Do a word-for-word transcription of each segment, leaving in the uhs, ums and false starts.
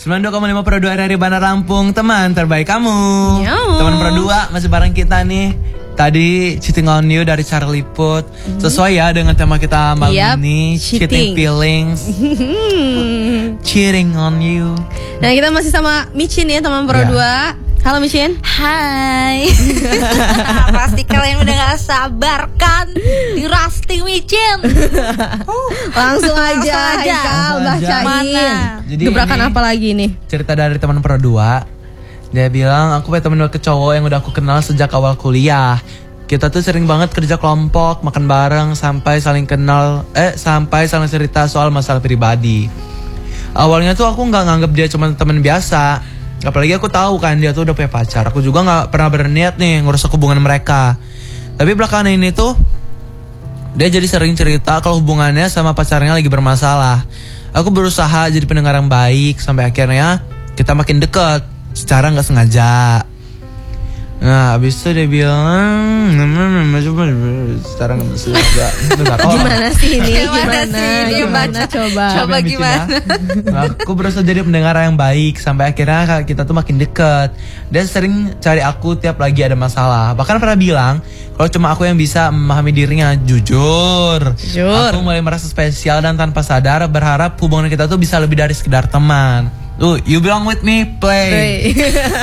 sembilan puluh dua koma lima Pro dua R R I Bandar Lampung, teman terbaik kamu. Yo. Teman Pro dua masih bareng kita nih. Tadi Cheating on You dari Charlie Puth. Mm-hmm. Sesuai ya dengan tema kita malam yep, ini, cheating, cheating feelings. Cheating on You. Nah, kita masih sama Micin ya, teman Pro dua. Yeah. Halo Micin. Hai. Pasti kalian udah gak sabar kan di roasting Micin. Langsung aja Haikal bacain. Jadi gebrakan apa lagi nih? Cerita dari teman Pro dua. Dia bilang, aku punya temen deket cowok yang udah aku kenal sejak awal kuliah. Kita tuh sering banget kerja kelompok, makan bareng, sampai saling kenal, eh sampai saling cerita soal masalah pribadi. Awalnya tuh aku gak nganggep dia cuma temen biasa. Apalagi aku tahu kan dia tuh udah punya pacar. Aku juga gak pernah berniat nih ngerusak hubungan mereka. Tapi belakangan ini tuh dia jadi sering cerita kalau hubungannya sama pacarnya lagi bermasalah. Aku berusaha jadi pendengar yang baik, sampai akhirnya kita makin deket secara nggak sengaja. Nah, abis itu dia bilang, secara nggak sengaja. Bentar, oh. Gimana sih ini? Gimana, gimana sih? Dia Gimana? Coba. Coba gimana? Nah, aku berusaha jadi pendengar yang baik, sampai akhirnya kita tuh makin deket. Dia sering cari aku tiap lagi ada masalah. Bahkan pernah bilang kalau cuma aku yang bisa memahami dirinya. Jujur, Jujur. Aku mulai merasa spesial dan tanpa sadar berharap hubungan kita tuh bisa lebih dari sekedar teman. Tuh, you belong with me, play.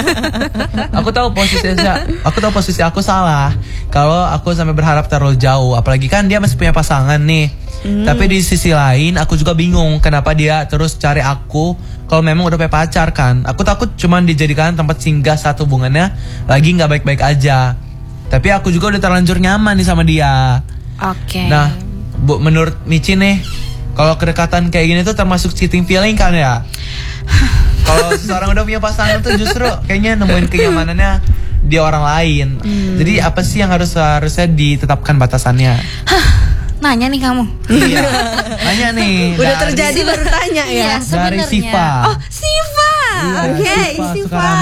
Aku tahu posisi aku tahu posisi aku salah kalau aku sampai berharap terlalu jauh. Apalagi kan dia masih punya pasangan nih. Hmm. Tapi di sisi lain aku juga bingung kenapa dia terus cari aku kalau memang udah punya pacar kan. Aku takut cuma dijadikan tempat singgah saat hubungannya lagi nggak baik-baik aja. Tapi aku juga udah terlanjur nyaman nih sama dia. Oke. Okay. Nah, Bu, menurut Michi nih, kalau kedekatan kayak gini tuh termasuk cheating feeling kan ya? Kalau seseorang udah punya pasangan tuh justru kayaknya nemuin kenyamanannya di orang lain. Hmm. Jadi apa sih yang harus harusnya ditetapkan batasannya? Hah, nanya nih kamu. Iya, nanya nih. Udah dari, terjadi baru tanya ya. Iya, dari Siva. Oh, Siva. Iya, Oke, okay, Siva.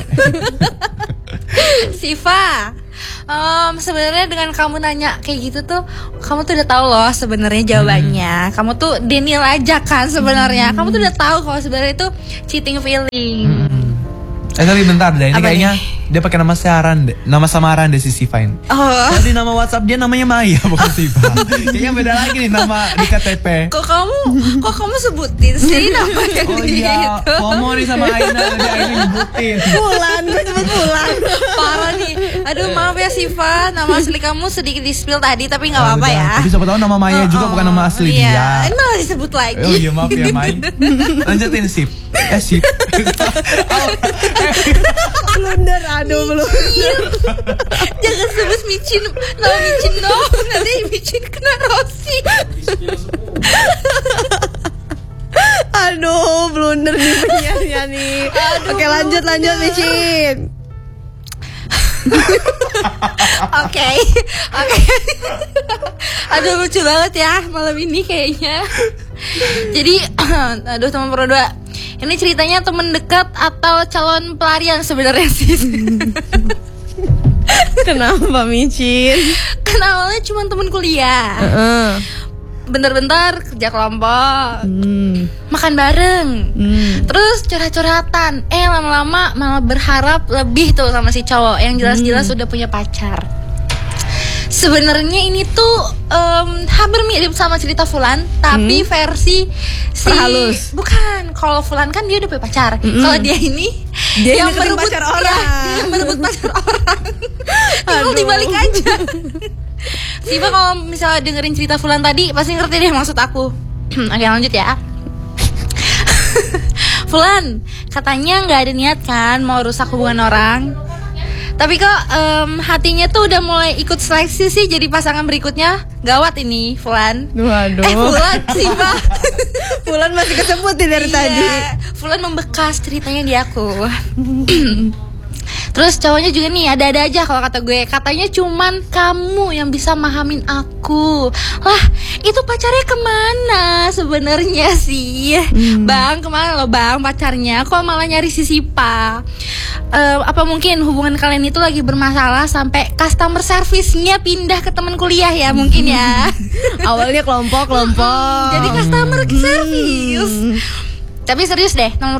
Siva. Um, sebenarnya dengan kamu nanya kayak gitu tuh, kamu tuh udah tahu loh sebenarnya jawabannya. Hmm. Kamu tuh denial aja kan sebenarnya. Hmm. Kamu tuh udah tahu kalau sebenarnya itu cheating feeling. Hmm. Eh tapi bentar deh, ini apa kayaknya nih? dia pakai nama samaran deh, nama samaran deh si Siva ini. Oh. Jadi nama WhatsApp dia namanya Maya bukan Siva. Kayaknya beda lagi nih nama di K T P. Kok kamu, kok kamu sebutin sih namanya? Oh iya, Pomo nih sama Aina, dia Aina nyebutin. Bulan, gue nyebut Bulan. Parah nih. Aduh maaf ya Siva, nama asli kamu sedikit di spill tadi tapi nggak Oh, apa-apa ya. Tapi siapa tahu nama Maya oh, juga oh, bukan nama asli iya. dia. Ini malah disebut lagi. Oh iya maaf ya Mai. Lanjutin Sip. Eh Sip. Oh, blunder, aduh blunder. Jangan sebut Micin, nama Micin dong. Nanti Micin kena Rossi. Aduh, blunder nih penyiarnya nih. Aduh, Oke lanjut lanjut Micin. Oke, oke. Aduh lucu banget ya malam ini kayaknya. Jadi, aduh teman Pro dua, ini ceritanya teman dekat atau calon pelarian sebenarnya sih? Kenapa Micin? Kan awalnya cuma teman kuliah. Uh-uh. Bentar-bentar kerja kelompok, hmm. makan bareng, hmm. terus curhat-curhatan. Eh lama-lama malah berharap lebih tuh sama si cowok yang jelas-jelas hmm. udah punya pacar. Sebenarnya ini tuh um, hampir mirip sama cerita Fulan, tapi hmm. versi si halus. Bukan, kalau Fulan kan dia udah punya pacar. Hmm. Kalau dia ini dia yang merebut pacar orang. Ya, dia yang merebut pacar orang. Tinggal dibalik aja. Siva kalau misalnya dengerin cerita Fulan tadi pasti ngerti deh maksud aku. Oke lanjut ya. Fulan, katanya nggak ada niat kan mau rusak hubungan orang. Tapi kok um, hatinya tuh udah mulai ikut seleksi sih jadi pasangan berikutnya. Gawat ini Fulan. Waduh. Eh Fulan, Siva. Fulan masih kesebutin dari iya, tadi. Fulan membekas ceritanya di aku. Terus cowoknya juga nih ada-ada aja kalau kata gue. Katanya cuman kamu yang bisa mahamin aku. Lah itu pacarnya kemana sebenarnya sih? hmm. Bang kemana lo bang pacarnya? Kok malah nyari si Sipa? Uh, apa mungkin hubungan kalian itu lagi bermasalah sampai customer service-nya pindah ke teman kuliah ya mungkin ya. Awalnya kelompok-kelompok Jadi customer service. Tapi serius deh nomor dua,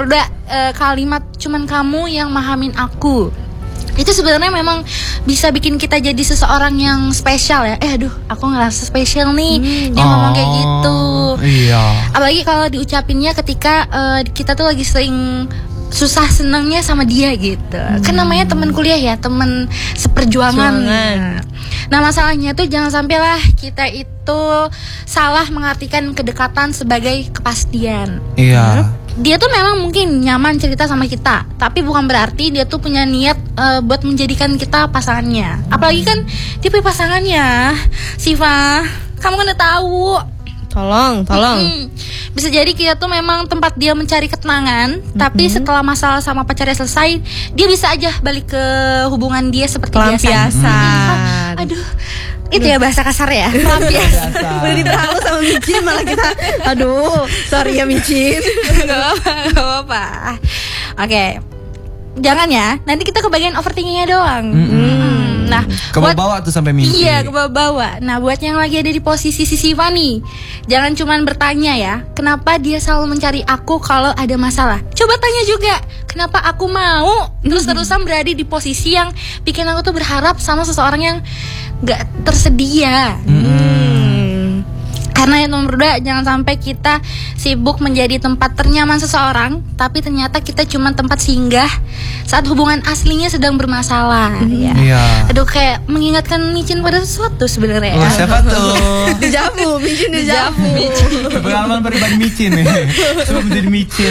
uh, kalimat cuman kamu yang mahamin aku. Itu sebenarnya memang bisa bikin kita jadi seseorang yang spesial ya. Eh aduh, aku ngerasa spesial nih. Hmm. Dia oh, ngomong kayak gitu. Iya. Apalagi kalau diucapinnya ketika uh, kita tuh lagi sering susah senangnya sama dia gitu. Hmm. Kan namanya teman kuliah ya, teman seperjuangan. Juangan. Nah masalahnya tuh jangan sampailah kita itu salah mengartikan kedekatan sebagai kepastian. Iya. Dia tuh memang mungkin nyaman cerita sama kita, tapi bukan berarti dia tuh punya niat uh, buat menjadikan kita pasangannya. Apalagi kan dia punya pasangannya, Siva. Kamu kan udah tahu. Tolong, tolong. Hmm, bisa jadi kita tuh memang tempat dia mencari ketenangan, mm-hmm. tapi setelah masalah sama pacarnya selesai, dia bisa aja balik ke hubungan dia seperti biasa. Hmm. Aduh, itu ya bahasa kasar ya. Pelampiasan. Udah diberhalus sama Micin malah kita. Aduh, sorry ya Micin. Gak apa-apa, gak apa-apa. Oke, jangan ya. Nanti kita kebagian overthinkingnya doang. Mm-hmm. Hmm. Nah, kebawa tuh sampai mimpi. Iya, kebawa-bawa. Nah, buat yang lagi ada di posisi si Siva nih, jangan cuman bertanya ya, kenapa dia selalu mencari aku kalau ada masalah. Coba tanya juga, kenapa aku mau terus-terusan berada di posisi yang bikin aku tuh berharap sama seseorang yang gak tersedia. Hmm. Karena yang nomor dua, jangan sampai kita sibuk menjadi tempat ternyaman seseorang, tapi ternyata kita cuma tempat singgah saat hubungan aslinya sedang bermasalah. Mm. Ya. Iya. Aduh, kayak mengingatkan Micin pada sesuatu sebenarnya. Oh, siapa tuh? Dejavu, Micin dejavu. Pengalaman pribadi Micin nih. Sebelum menjadi Micin.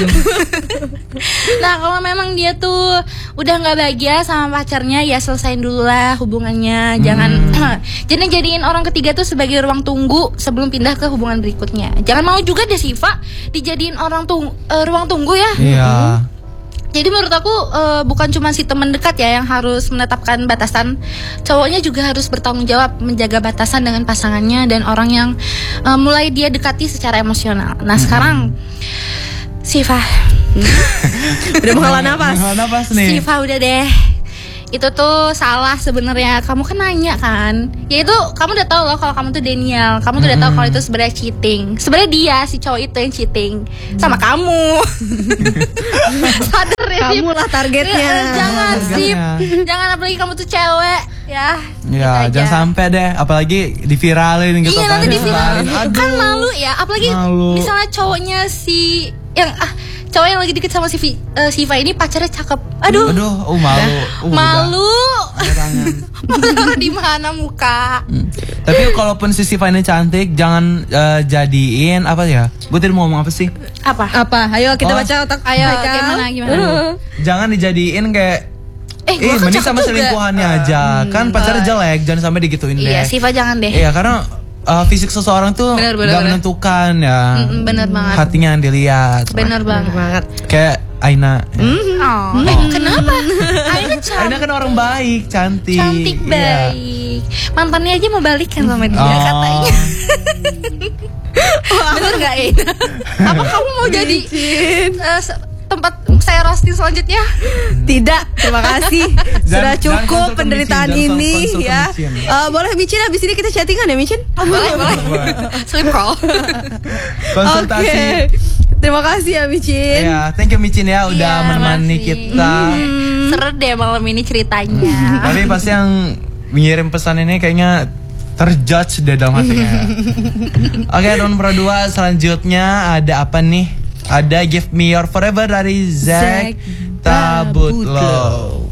Nah, kalau memang dia tuh udah nggak bahagia sama pacarnya, ya selesain dulu lah hubungannya. Jangan, hmm. jangan jadiin orang ketiga tuh sebagai ruang tunggu sebelum pindah ke hubungan berikutnya. Jangan mau juga deh Siva dijadiin orang tung uh, ruang tunggu ya. Iya. Jadi menurut aku uh, bukan cuma si teman dekat ya yang harus menetapkan batasan, cowoknya juga harus bertanggung jawab menjaga batasan dengan pasangannya dan orang yang uh, mulai dia dekati secara emosional. Nah hmm. sekarang Siva udah menghela nafas. Menghela nafas nih. Siva udah deh. Itu tuh salah sebenarnya. Kamu kan nanya kan. Ya itu kamu udah tahu loh kalau kamu tuh Daniel. Kamu tuh udah tahu kalau itu sebenarnya cheating. Sebenarnya dia si cowok itu yang cheating sama kamu. Sadar ya. Kamu lah targetnya. Jangan sip. Jangan, apalagi kamu tuh cewek ya. Ya gitu jangan sampai deh. Apalagi diviralin gitu. Iya kan, nanti diviralin. Kan malu ya. Apalagi malu. Misalnya cowoknya si yang ah cowok yang lagi deket sama si uh, Siva ini pacarnya cakep. Aduh. Aduh, oh malu. Uh, malu. Malu di mana muka? Hmm. Tapi kalaupun si Siva ini cantik, jangan uh, jadiin apa ya? Gue tadi mau ngomong apa sih? Apa? Apa? Ayo kita oh. baca otak. Ayo gimana gimana? Uh. Jangan dijadiin kayak Eh, eh kan mending sama juga. Selingkuhannya uh, aja. Hmm, kan pacarnya jelek, jangan sampai digituin deh. Iya, Siva jangan deh. Iya, karena Uh, fisik seseorang tuh bener, bener, gak bener. menentukan ya. Mm, bener banget. Hatinya yang dilihat. Bener banget. banget. Kayak Aina. Mm. Oh, oh. Eh, kenapa? Aina cantik. Aina kan orang baik, cantik. Cantik baik. Yeah. Mantannya aja mau balikan sama dia oh. katanya. Bener gak Aina? Apa kamu mau jadi uh, tempat saya roasting selanjutnya? Tidak, terima kasih. Sudah cukup penderitaan Micin, ini ya. Uh, boleh Micin, abis ini kita chattingan ya Micin? Oh, boleh, boleh. Sleep call. Konsultasi. Okay. Terima kasih ya Micin. Ya, thank you Micin ya udah ya, menemani kita. Hmm, seru deh malam ini ceritanya. Tapi pasti yang mengirim pesan ini kayaknya terjudge deh dalam hatinya. Oke, okay, round dua selanjutnya ada apa nih? Ada Give Me Your Forever dari Zack Tabutlo.